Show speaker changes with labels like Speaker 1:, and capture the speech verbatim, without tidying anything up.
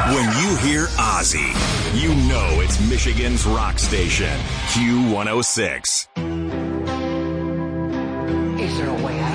Speaker 1: When you hear Ozzy, you know it's Michigan's rock station, Q one oh six.
Speaker 2: Is there a way out?